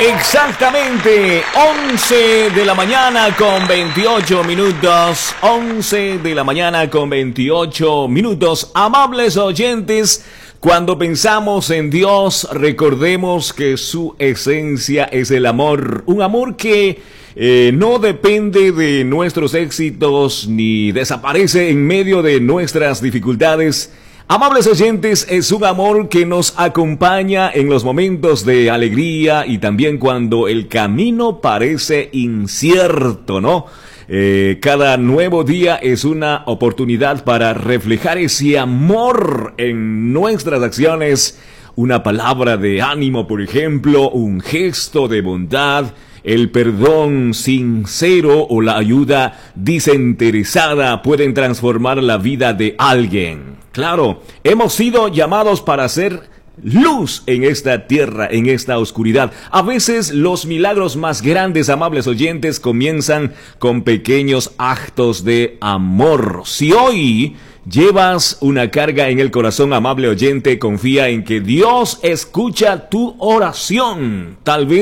Exactamente, 11 de la mañana con 28 minutos, 11 de la mañana con 28 minutos. Amables oyentes, cuando pensamos en Dios, recordemos que su esencia es el amor, un amor que no depende de nuestros éxitos ni desaparece en medio de nuestras dificultades. Amables oyentes, es un amor que nos acompaña en los momentos de alegría y también cuando el camino parece incierto, ¿no? Cada nuevo día es una oportunidad para reflejar ese amor en nuestras acciones. Una palabra de ánimo, por ejemplo, un gesto de bondad, el perdón sincero o la ayuda desinteresada pueden transformar la vida de alguien. Claro, hemos sido llamados para ser luz en esta tierra, en esta oscuridad. A veces los milagros más grandes, amables oyentes, comienzan con pequeños actos de amor. Si hoy llevas una carga en el corazón, amable oyente, confía en que Dios escucha tu oración. Tal vez